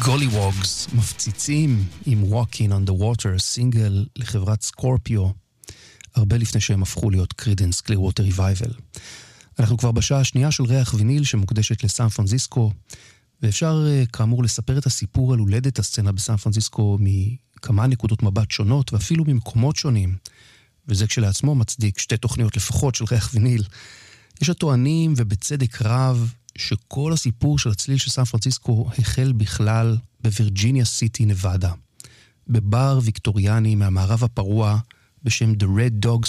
גוליווגס מפציצים עם Walking on the Water, סינגל לחברת סקורפיו, הרבה לפני שהם הפכו להיות קרידנס קלירווטר ריווייבל. אנחנו כבר בשעה השנייה של ריח ויניל שמוקדשת לסן פרנסיסקו, ואפשר כאמור לספר את הסיפור על הולדת הסצנה בסן פרנסיסקו מכמה נקודות מבט שונות, ואפילו ממקומות שונים, וזה כשלעצמו מצדיק שתי תוכניות לפחות של ריח ויניל. יש הטוענים, ובצדק רב, שכל הסיפור של הצליל של סן פרנסיסקו החל בכלל בווירג'יניה סיטי, נבדה, בבר ויקטוריאני מהמערב הפרוע בשם The Red Dog